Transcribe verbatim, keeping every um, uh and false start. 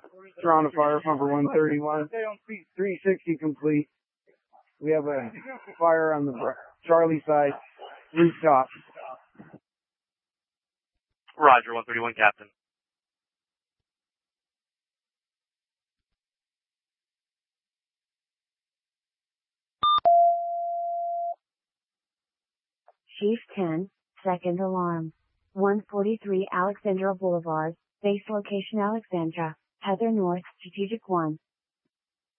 Toronto Fire Pumper one thirty-one. three sixty complete. We have a fire on the Charlie side, rooftop. Roger, one thirty-one, Captain. Chief ten, second alarm. one forty-three Alexandra Boulevard, base location Alexandra, Heather North, Strategic one.